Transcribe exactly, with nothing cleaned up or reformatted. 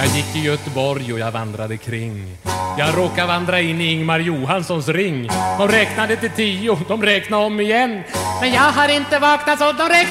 Jag gick i Göteborg och jag vandrade kring. Jag råkade vandra in i Ingmar Johanssons ring. De räknade till tio, de räknade om igen. Men jag har inte vaknat så de räknade